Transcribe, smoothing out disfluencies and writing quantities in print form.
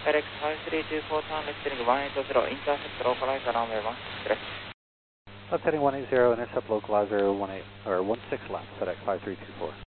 FedEx 5324 turn, lifting 180, intercept localizer runway 1, direct. Left heading 180, intercept localizer 18, or 16 left, FedEx 5324.